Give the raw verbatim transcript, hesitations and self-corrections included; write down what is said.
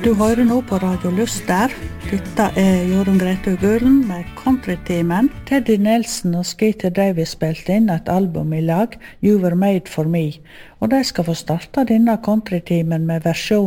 Du hører nå på Radio Lyster. Dette er Jorunn Grete Gulen med Country-teamen. Teddy Nelson og Skeeter Davis spilte inn et album i lag, You Were Made For Me. Og de skal få starte denne country-teamen med versjon